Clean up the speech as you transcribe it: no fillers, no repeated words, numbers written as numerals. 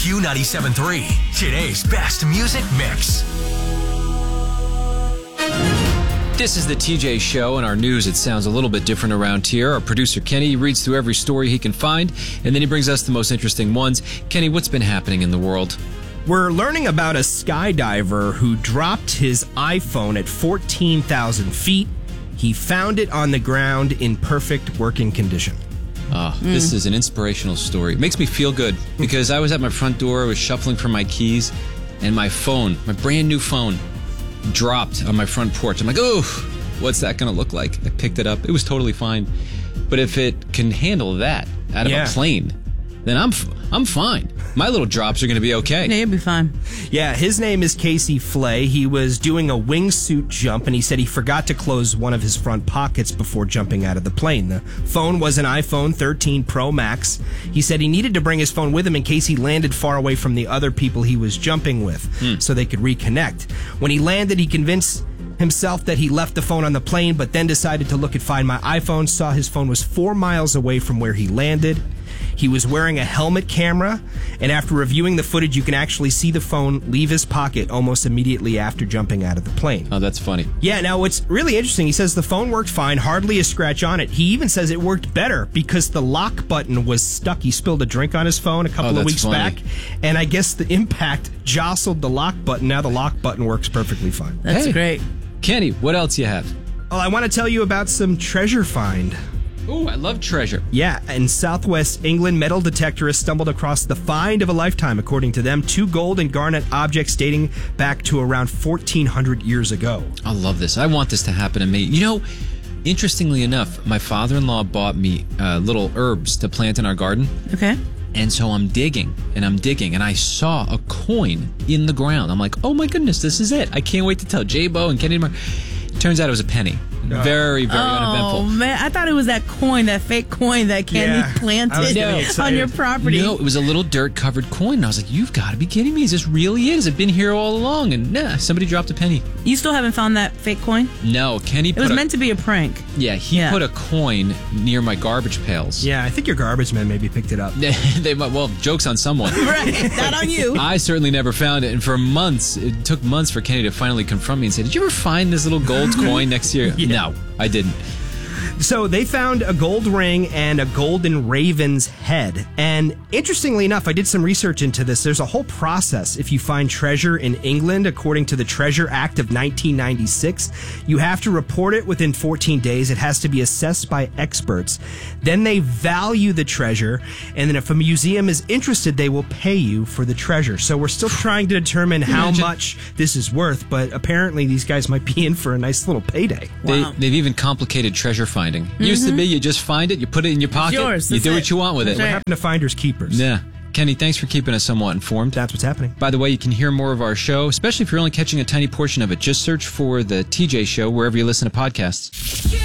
Q97.3, today's best music mix. This is the TJ Show. In our news, it sounds a little bit different around here. Our producer, Kenny, reads through every story he can find, and then he brings us the most interesting ones. Kenny, what's been happening in the world? We're learning about a skydiver who dropped his iPhone at 14,000 feet. He found it on the ground in perfect working condition. This is an inspirational story. It makes me feel good because I was at my front door, I was shuffling for my keys, and my phone, my brand new phone, dropped on my front porch. I'm like, oh, what's that going to look like? I picked it up. It was totally fine. But if it can handle that out of a plane, then I'm fine. My little drops are going to be okay. Yeah, you'll be fine. Yeah, his name is Casey Flay. He was doing a wingsuit jump, and he said he forgot to close one of his front pockets before jumping out of the plane. The phone was an iPhone 13 Pro Max. He said he needed to bring his phone with him in case he landed far away from the other people he was jumping with, so they could reconnect. When he landed, he convinced himself that he left the phone on the plane, but then decided to look at Find My iPhone, saw his phone was 4 miles away from where he landed. He was wearing a helmet camera, and after reviewing the footage, you can actually see the phone leave his pocket almost immediately after jumping out of the plane. Oh, that's funny. Yeah, now what's really interesting, he says the phone worked fine, hardly a scratch on it. He even says it worked better because the lock button was stuck. He spilled a drink on his phone a couple of weeks back, and I guess the impact jostled the lock button. Now the lock button works perfectly fine. That's great. Kenny, what else you have? Well, I want to tell you about some treasure find. Ooh, I love treasure. Yeah, in southwest England, metal detectorists stumbled across the find of a lifetime, according to them. 2 gold and garnet objects dating back to around 1,400 years ago. I love this. I want this to happen to me. You know, interestingly enough, my father-in-law bought me little herbs to plant in our garden. Okay. And so I'm digging, and I saw a coin in the ground. I'm like, oh my goodness, this is it. I can't wait to tell J-Bo and Kenny tomorrow. Turns out it was a penny. Very, very uneventful. Oh, man. I thought it was that coin, that fake coin that Candy planted on your property. No, it was a little dirt-covered coin. And I was like, you've got to be kidding me. Is this really it? Has it been here all along? And nah, somebody dropped a penny. You still haven't found that fake coin? No, Kenny It was meant to be a prank. Yeah, he put a coin near my garbage pails. Yeah, I think your garbage man maybe picked it up. Well, joke's on someone. Right, not on you. I certainly never found it. And for months, it took months for Kenny to finally confront me and say, did you ever find this little gold coin next to your... No, I didn't. So they found a gold ring and a golden raven's head. And interestingly enough, I did some research into this. There's a whole process if you find treasure in England. According to the Treasure Act of 1996, you have to report it within 14 days. It has to be assessed by experts. Then they value the treasure. And then if a museum is interested, they will pay you for the treasure. So we're still trying to determine how much this is worth. But apparently these guys might be in for a nice little payday. They've even complicated treasure finding. Used to be you just find it, you put it in your pocket, you do what you want with it. What happened to finders keepers? Yeah. Kenny, thanks for keeping us somewhat informed. That's what's happening. By the way, you can hear more of our show, especially if you're only catching a tiny portion of it. Just search for the TJ Show wherever you listen to podcasts.